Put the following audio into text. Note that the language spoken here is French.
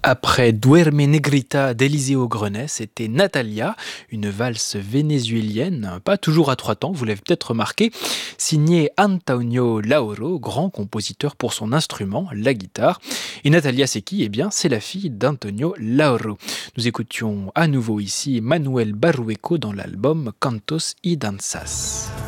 Après Duerme Negrita d'Eliseo Grenet, c'était Natalia, une valse vénézuélienne, pas toujours à trois temps, vous l'avez peut-être remarqué, signée Antonio Lauro, grand compositeur pour son instrument, la guitare. Et Natalia, c'est qui? Eh bien, c'est la fille d'Antonio Lauro. Nous écoutions à nouveau ici Manuel Barrueco dans l'album Cantos y Danzas.